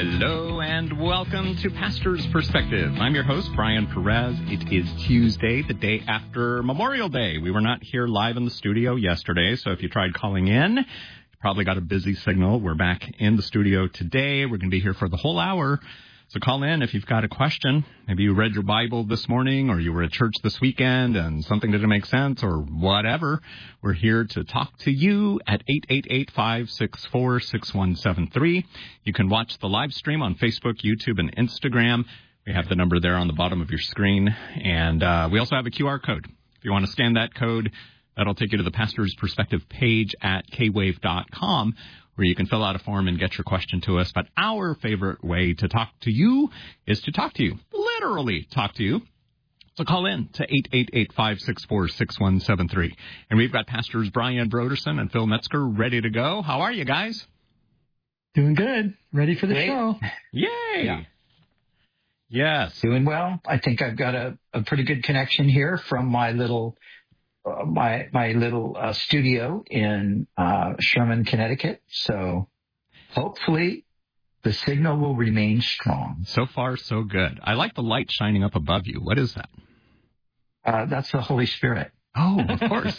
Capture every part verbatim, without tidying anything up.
Hello and welcome to Pastor's Perspective. I'm your host, Brian Perez. It is Tuesday, the day after Memorial Day. We were not here live in the studio yesterday, so if you tried calling in, you probably got a busy signal. We're back in the studio today. We're going to be here for the whole hour. So call in if you've got a question. Maybe you read your Bible this morning, or you were at church this weekend and something didn't make sense, or whatever. We're here to talk to you at eight eight eight, five six four, six one seven three. You can watch the live stream on Facebook, YouTube, and Instagram. We have the number there on the bottom of your screen. And uh, we also have a Q R code. If you want to scan that code, that'll take you to the Pastor's Perspective page at k wave dot com, where you can fill out a form and get your question to us. But our favorite way to talk to you is to talk to you, literally talk to you. So call in to eight eight eight, five six four, six one seven three. And we've got Pastors Brian Broderson and Phil Metzger ready to go. How are you guys? Doing good. Ready for the Great. show. Yay. Yeah. Yes. Doing well. I think I've got a, a pretty good connection here from my little uh, my my little uh, studio in uh, Sherman, Connecticut. So hopefully the signal will remain strong. So far, so good. I like the light shining up above you. What is that? Uh, that's the Holy Spirit. Oh, of course.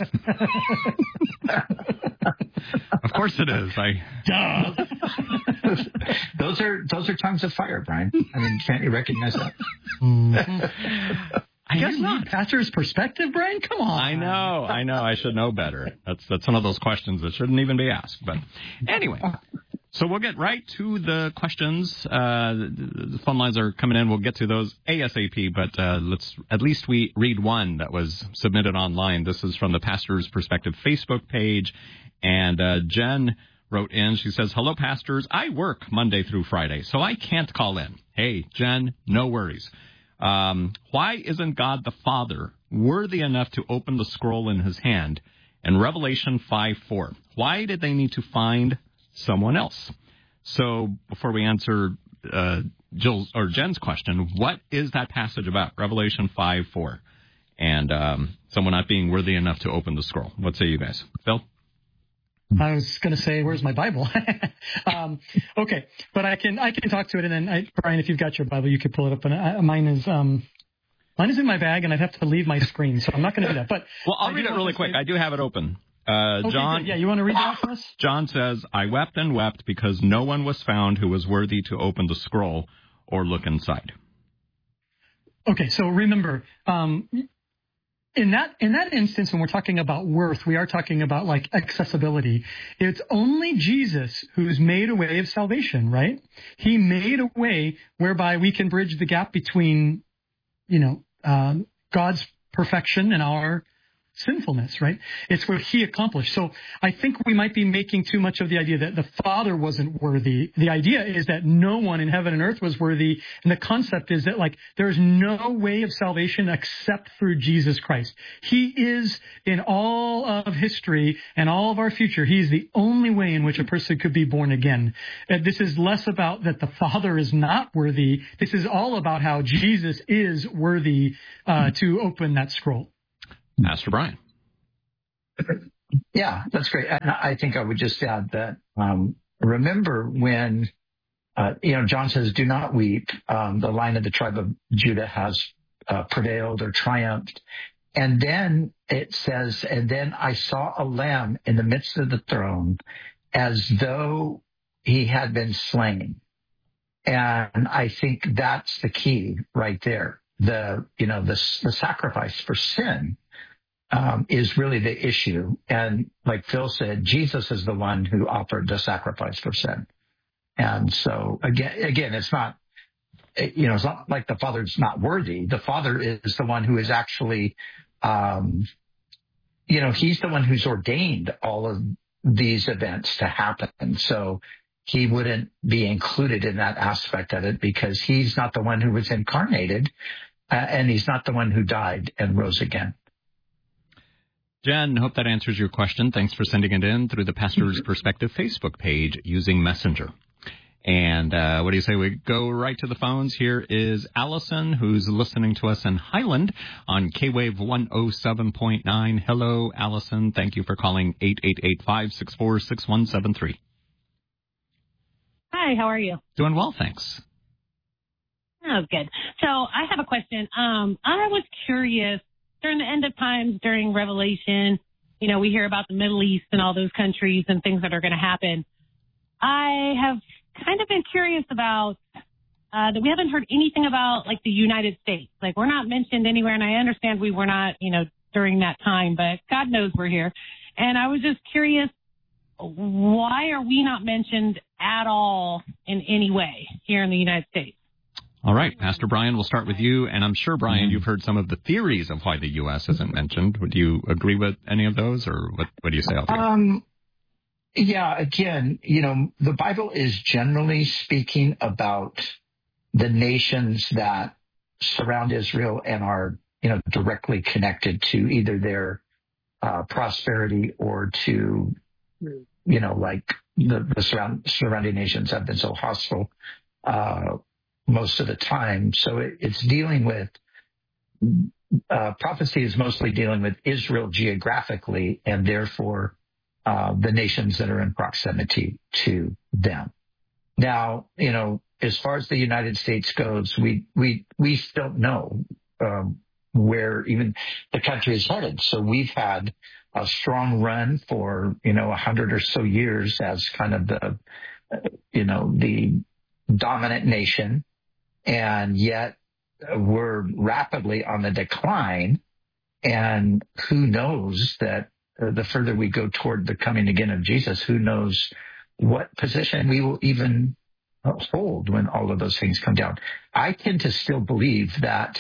Of course it is. I Duh. those are those are tongues of fire, Brian. I mean, can't you recognize that? Mm-hmm. I guess you not. need Pastor's Perspective, Brian? Come on. I know, I know. I should know better. That's that's one of those questions that shouldn't even be asked. But anyway, so we'll get right to the questions. Uh, the, the phone lines are coming in. We'll get to those ASAP. But uh, let's at least we read one that was submitted online. This is from the Pastor's Perspective Facebook page, and uh, Jen wrote in. She says, "Hello, pastors. I work Monday through Friday, so I can't call in." Hey, Jen, no worries. Um, why isn't God the Father worthy enough to open the scroll in his hand in Revelation five four? Why did they need to find someone else? So before we answer uh, Jill's or Jen's question, what is that passage about? Revelation five four, and um, someone not being worthy enough to open the scroll. What say you guys? Phil? I was going to say, where's my Bible? um, okay, but I can I can talk to it, and then I, Brian, if you've got your Bible, you could pull it up. And I, mine is um, mine is in my bag, and I'd have to leave my screen, so I'm not going to do that. But well, I'll I read it really quick. Say, I do have it open. Uh, okay, John, good. Yeah, you want to read that for us? John says, "I wept and wept because no one was found who was worthy to open the scroll or look inside." Okay, so remember. Um, In that in that instance, when we're talking about worth, we are talking about like accessibility. It's only Jesus who's made a way of salvation, right? He made a way whereby we can bridge the gap between, you know, um, God's perfection and our sinfulness, right? It's what he accomplished. So I think we might be making too much of the idea that the Father wasn't worthy. The idea is that no one in heaven and earth was worthy. And the concept is that like there's no way of salvation except through Jesus Christ. He is in all of history and all of our future. He's the only way in which a person could be born again. And this is less about that the Father is not worthy. This is all about how Jesus is worthy uh, to open that scroll. Pastor Brian. Yeah, that's great. And I think I would just add that, um, remember when, uh, you know, John says, "Do not weep." Um, the Lion of the tribe of Judah has uh, prevailed or triumphed. And then it says, "And then I saw a lamb in the midst of the throne as though he had been slain." And I think that's the key right there. The, you know, the, the sacrifice for sin Um, is really the issue. And like Phil said, Jesus is the one who offered the sacrifice for sin. And so again, again, it's not, you know, it's not like the Father's not worthy. The Father is the one who is actually, um, you know, he's the one who's ordained all of these events to happen. So he wouldn't be included in that aspect of it because he's not the one who was incarnated, uh, and he's not the one who died and rose again. Jen, hope that answers your question. Thanks for sending it in through the Pastor's Perspective Facebook page using Messenger. And uh, what do you say we go right to the phones? Here is Allison, who's listening to us in Highland on K Wave one oh seven point nine. Hello, Allison. Thank you for calling eight eight eight, five six four, six one seven three. Hi. Hi, how are you? Doing well, thanks. Oh, good. So I have a question. Um, I was curious, during the end of times, during Revelation, you know, we hear about the Middle East and all those countries and things that are going to happen. I have kind of been curious about uh, that we haven't heard anything about, like, the United States. Like, we're not mentioned anywhere, and I understand we were not, you know, during that time, but God knows we're here. And I was just curious, why are we not mentioned at all in any way here in the United States? All right, Pastor Brian, we'll start with you. And I'm sure, Brian, you've heard some of the theories of why the U S isn't mentioned. Would you agree with any of those, or what, what do you say out there? Um, yeah, again, you know, the Bible is generally speaking about the nations that surround Israel and are, you know, directly connected to either their uh, prosperity or to, you know, like the, the surround, surrounding nations have been so hostile uh, most of the time. So it, it's dealing with, uh, prophecy is mostly dealing with Israel geographically and therefore uh, the nations that are in proximity to them. Now, you know, as far as the United States goes, we, we, we still don't know um, where even the country is headed. So we've had a strong run for, you know, a hundred or so years as kind of the, you know, the dominant nation. And yet we're rapidly on the decline. And who knows that uh, the further we go toward the coming again of Jesus, who knows what position we will even hold when all of those things come down. I tend to still believe that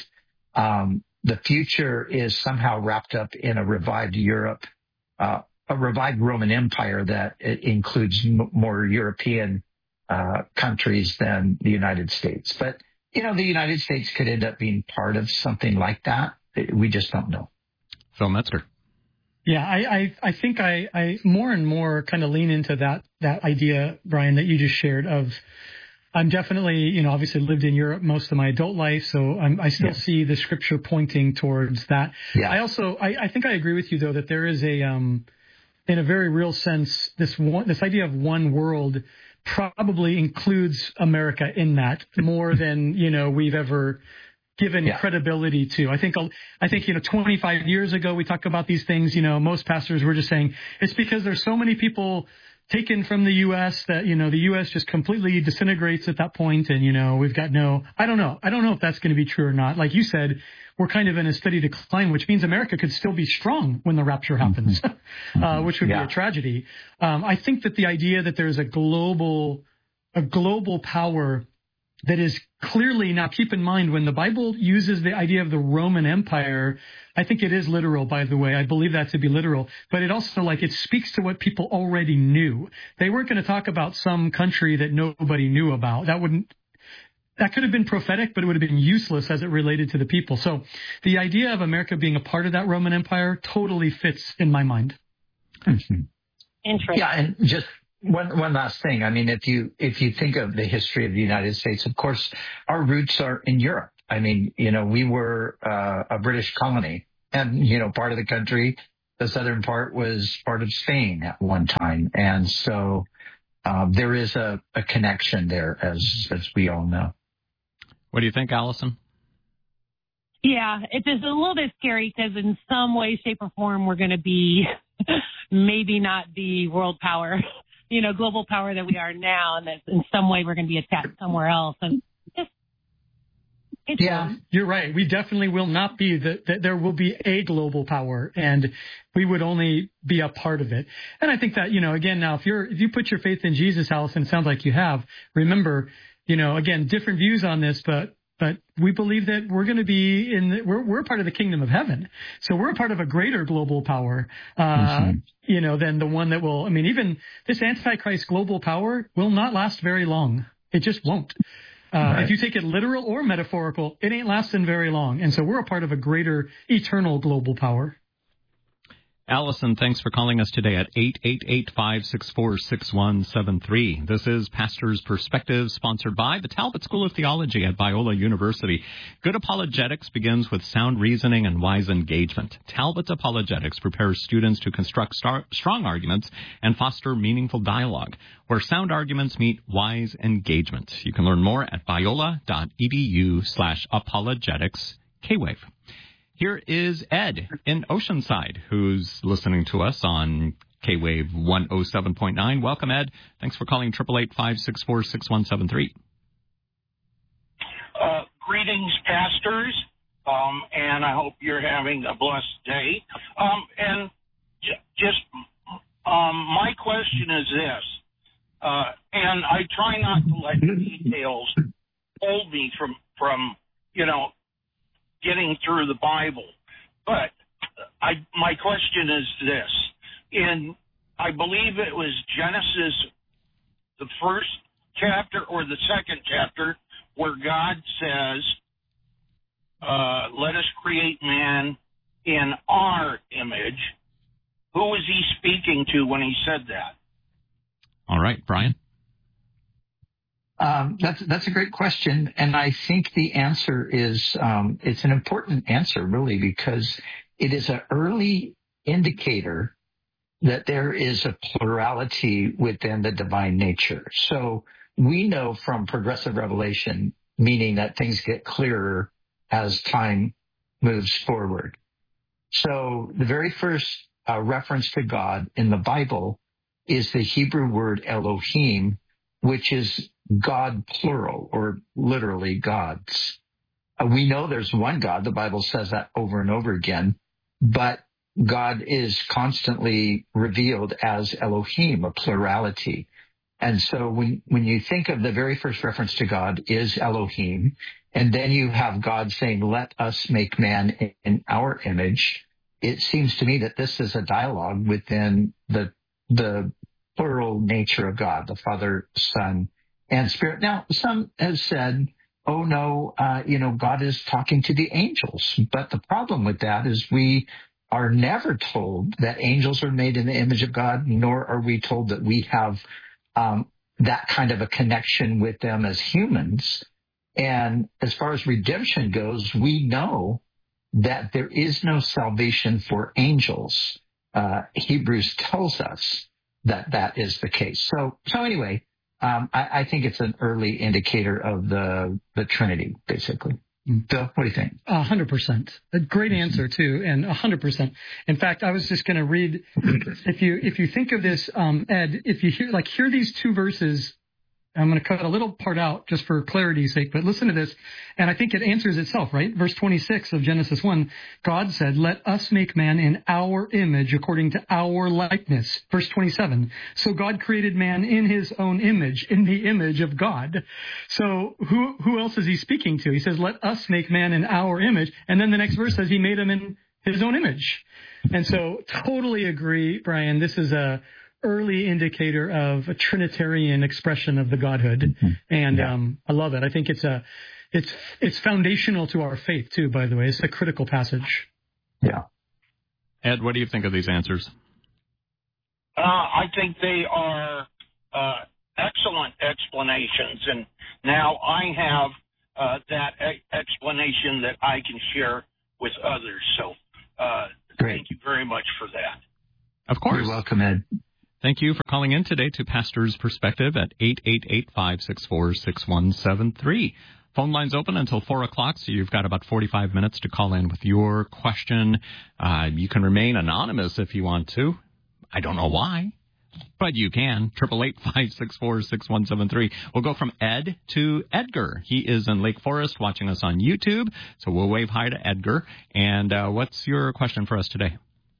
um, the future is somehow wrapped up in a revived Europe, uh, a revived Roman Empire that includes m- more European uh, countries than the United States. But you know, the United States could end up being part of something like that. We just don't know. Phil Metzger. Yeah, I, I, I think I, I more and more kind of lean into that, that idea, Brian, that you just shared of, I'm definitely, you know, obviously lived in Europe most of my adult life, so I'm, I still yeah. see the scripture pointing towards that. Yeah. I also, I, I think I agree with you, though, that there is a, um, in a very real sense, this one, this idea of one world probably includes America in that more than, you know, we've ever given yeah. credibility to. I think, I think, you know, twenty-five years ago, we talk about these things, you know, most pastors were just saying it's because there's so many people taken from the U S that, you know, the U S just completely disintegrates at that point. And, you know, we've got no, I don't know. I don't know if that's going to be true or not. Like you said, we're kind of in a steady decline, which means America could still be strong when the rapture happens, mm-hmm. uh, which would yeah. be a tragedy. Um, I think that the idea that there's a global, a global power that is clearly, now keep in mind, when the Bible uses the idea of the Roman Empire, I think it is literal, by the way. I believe that to be literal. But it also, like, it speaks to what people already knew. They weren't going to talk about some country that nobody knew about. That wouldn't, that could have been prophetic, but it would have been useless as it related to the people. So the idea of America being a part of that Roman Empire totally fits in my mind. Mm-hmm. Interesting. Yeah, and just One one last thing. I mean, if you if you think of the history of the United States, of course, our roots are in Europe. I mean, you know, we were uh, a British colony, and you know, part of the country, the southern part, was part of Spain at one time, and so uh, there is a, a connection there, as as we all know. What do you think, Allison? Yeah, it's just a little bit scary because in some way, shape, or form, we're going to be maybe not the world power. You know, global power that we are now, and that in some way we're going to be attacked somewhere else. And just, it's yeah, fun. You're right. We definitely will not be the, the, there will be a global power, and we would only be a part of it. And I think that, you know, again, now if you're, if you put your faith in Jesus, Allison, it sounds like you have, remember, you know, again, different views on this, but But we believe that we're going to be in, the, we're, we're part of the kingdom of heaven. So we're a part of a greater global power, uh, mm-hmm. you know, than the one that will, I mean, even this Antichrist global power will not last very long. It just won't. Uh, right. If you take it literal or metaphorical, it ain't lasting very long. And so we're a part of a greater eternal global power. Allison, thanks for calling us today at eight eight eight, five six four, six one seven three. This is Pastor's Perspective, sponsored by the Talbot School of Theology at Biola University. Good apologetics begins with sound reasoning and wise engagement. Talbot's apologetics prepares students to construct star- strong arguments and foster meaningful dialogue, where sound arguments meet wise engagement. You can learn more at biola.edu slash apologetics K-Wave. Here is Ed in Oceanside, who's listening to us on K-Wave one oh seven point nine. Welcome, Ed. Thanks for calling eight eight eight, five six four, six one seven three. Uh, greetings, pastors, um, and I hope you're having a blessed day. Um, and j- just um, my question is this, uh, and I try not to let details hold me from, from you know, getting through the Bible. But I, my question is this. In, I believe it was Genesis, the first chapter or the second chapter, where God says, uh, let us create man in our image. Who was he speaking to when he said that? All right, Brian. Um, that's that's a great question, and I think the answer is um, it's an important answer, really, because it is an early indicator that there is a plurality within the divine nature. So we know from progressive revelation, meaning that things get clearer as time moves forward. So the very first uh, reference to God in the Bible is the Hebrew word Elohim, which is God plural, or literally gods. Uh, we know there's one God. The Bible says that over and over again, but God is constantly revealed as Elohim, a plurality. And so when, when you think of the very first reference to God is Elohim, and then you have God saying, let us make man in, in our image, it seems to me that this is a dialogue within the, the plural nature of God, the Father, Son, and Spirit. Now, some have said, oh, no, uh, you know, God is talking to the angels. But the problem with that is we are never told that angels are made in the image of God, nor are we told that we have um, that kind of a connection with them as humans. And as far as redemption goes, we know that there is no salvation for angels. Uh, Hebrews tells us that that is the case. So, so anyway, um, I, I think it's an early indicator of the the Trinity, basically. Bill, what do you think? A hundred percent. A great answer too, and a hundred percent. In fact, I was just going to read. If you if you think of this, um, Ed, if you hear like hear these two verses. I'm going to cut a little part out just for clarity's sake, but listen to this. And I think it answers itself, right? Verse twenty-six of Genesis one, God said, let us make man in our image according to our likeness. Verse twenty-seven, so God created man in his own image, in the image of God. So who, who else is he speaking to? He says, let us make man in our image. And then the next verse says he made him in his own image. And so totally agree, Brian. This is a early indicator of a Trinitarian expression of the Godhood. Mm-hmm. And yeah. um, I love it. I think it's a, it's, it's foundational to our faith too, by the way. It's a critical passage. Yeah. Ed, what do you think of these answers? Uh, I think they are uh, excellent explanations. And now I have uh, that e- explanation that I can share with others. So uh, thank you very much for that. Of course. You're welcome, Ed. Thank you for calling in today to Pastor's Perspective at eight eight eight, five six four, six one seven three. Phone lines open until four o'clock, so you've got about forty-five minutes to call in with your question. Uh, you can remain anonymous if you want to. I don't know why, but you can. eight eight eight, five six four, six one seven three. We'll go from Ed to Edgar. He is in Lake Forest watching us on YouTube, so we'll wave hi to Edgar. And uh, what's your question for us today?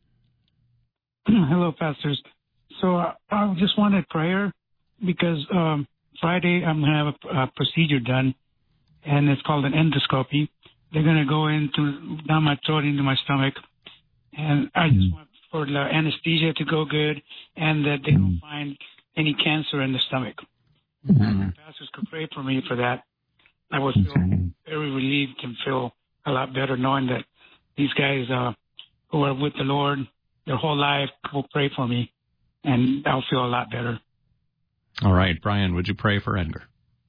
Hello, pastors. So uh, I just wanted prayer because um, Friday I'm going to have a, a procedure done, and it's called an endoscopy. They're going to go into down my throat into my stomach, and I mm-hmm. just want for the anesthesia to go good and that they mm-hmm. don't find any cancer in the stomach. Mm-hmm. If pastors could pray for me for that, I would feel mm-hmm. very relieved and feel a lot better knowing that these guys uh, who are with the Lord their whole life will pray for me, and I'll feel a lot better. All right, Brian, would you pray for Edgar?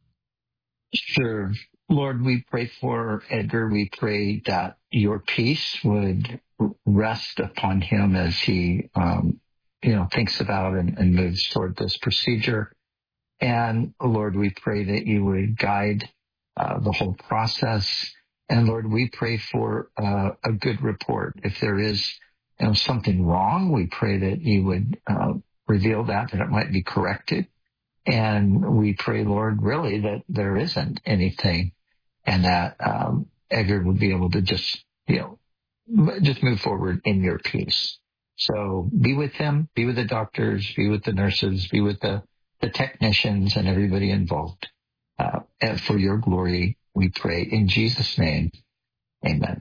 Sure. Lord, we pray for Edgar. We pray that your peace would rest upon him as he, um, you know, thinks about and, and moves toward this procedure. And Lord, we pray that you would guide uh, the whole process. And Lord, we pray for uh, a good report. If there is, you know, something wrong, we pray that you would uh, reveal that, that it might be corrected. And we pray, Lord, really that there isn't anything, and that um, Edgar would be able to just, you know, just move forward in your peace. So be with him, be with the doctors, be with the nurses, be with the, the technicians and everybody involved. Uh, and for your glory, we pray in Jesus' name. Amen.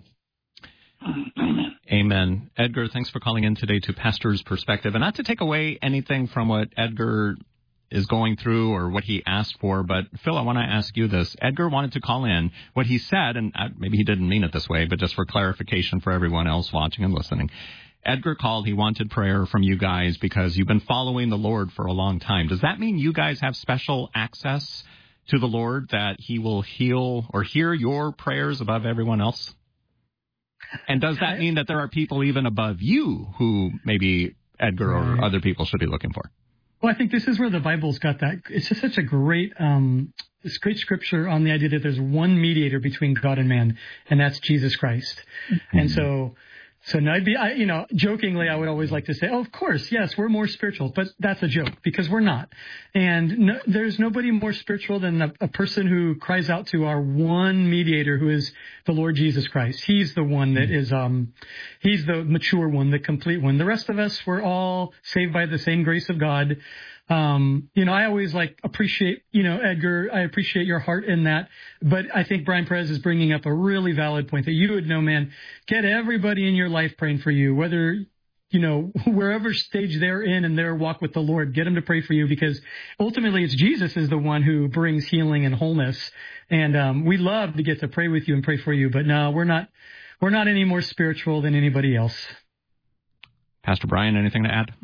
Amen. Amen. Edgar, thanks for calling in today to Pastor's Perspective. And not to take away anything from what Edgar is going through or what he asked for, but Phil, I want to ask you this. Edgar wanted to call in. What he said, and maybe he didn't mean it this way, but just for clarification for everyone else watching and listening, Edgar called. He wanted prayer from you guys because you've been following the Lord for a long time. Does that mean you guys have special access to the Lord, that he will heal or hear your prayers above everyone else? And does that mean that there are people even above you who maybe Edgar or other people should be looking for? Well, I think this is where the Bible's got that. It's just such a great, um, this great scripture on the idea that there's one mediator between God and man, and that's Jesus Christ. Mm-hmm. And so, so now I'd be, I, you know, jokingly, I would always like to say, oh, of course, yes, we're more spiritual, but that's a joke because we're not. And no, there's nobody more spiritual than a, a person who cries out to our one mediator, who is the Lord Jesus Christ. He's the one that is, um, he's the mature one, the complete one. The rest of us, we're all saved by the same grace of God. Um, you know, I always like appreciate, you know, Edgar, I appreciate your heart in that, but I think Brian Perez is bringing up a really valid point that you would know, man, get everybody in your life praying for you, whether, you know, wherever stage they're in in their walk with the Lord, get them to pray for you, because ultimately it's Jesus is the one who brings healing and wholeness. And, um, we love to get to pray with you and pray for you, but no, we're not, we're not any more spiritual than anybody else. Pastor Brian, anything to add?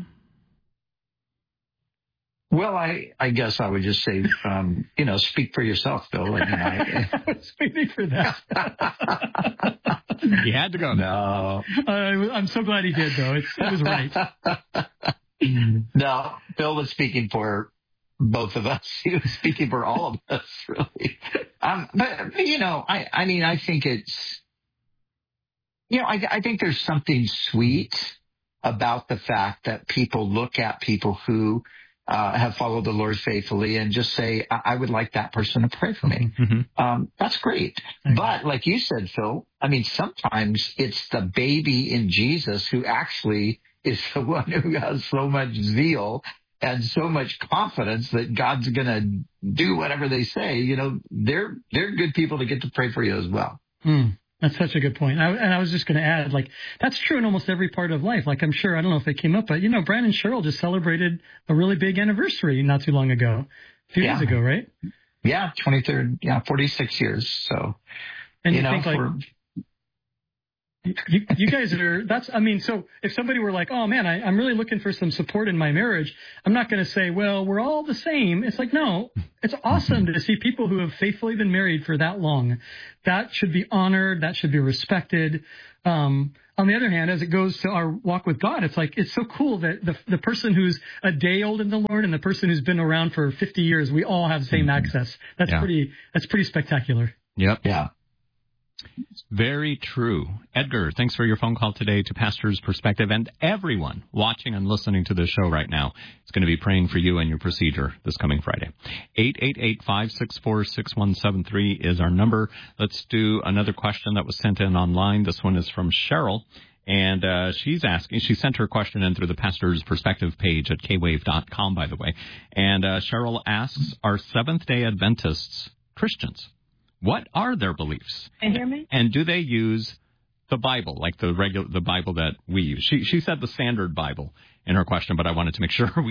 Well, I, I guess I would just say, um, you know, speak for yourself, Bill. I, mean, I, I was waiting for that. He had to go. No. Uh, I'm so glad he did, though. It's, it was right. No, Bill was speaking for both of us. He was speaking for all of us, really. Um, but, but, you know, I, I mean, I think it's, you know, I, I think there's something sweet about the fact that people look at people who Uh, have followed the Lord faithfully and just say, I, I would like that person to pray for me. Mm-hmm. Um, that's great. Mm-hmm. But like you said, Phil, I mean, sometimes it's the baby in Jesus who actually is the one who has so much zeal and so much confidence that God's going to do whatever they say. You know, they're, they're good people to get to pray for you as well. Mm. That's such a good point. I, and I was just going to add, like, that's true in almost every part of life. Like, I'm sure, I don't know if it came up, but, you know, Brad and Cheryl just celebrated a really big anniversary not too long ago. A few yeah. years ago, right? Yeah, twenty-third, yeah, forty-six years. So, and you, you know, think, like, for, you, you guys are, that's, I mean, so if somebody were like, oh man, I, I'm really looking for some support in my marriage, I'm not going to say, well, we're all the same. It's like, no, it's awesome to see people who have faithfully been married for that long. That should be honored. That should be respected. Um, on the other hand, as it goes to our walk with God, it's like, it's so cool that the, the person who's a day old in the Lord and the person who's been around for fifty years, we all have the same access. That's yeah. pretty, that's pretty spectacular. Yep. Yeah. Very true. Edgar, thanks for your phone call today to Pastor's Perspective, and everyone watching and listening to this show right now is going to be praying for you and your procedure this coming Friday. eight eight eight, five six four, six one seven three is our number. Let's do another question that was sent in online. This one is from Cheryl, and uh, she's asking, she sent her question in through the Pastor's Perspective page at k wave dot com, by the way. And uh, Cheryl asks, are Seventh-day Adventists Christians? What are their beliefs? Can you hear me? And do they use the Bible, like the regular, the Bible that we use? She she said the Standard Bible in her question, but I wanted to make sure we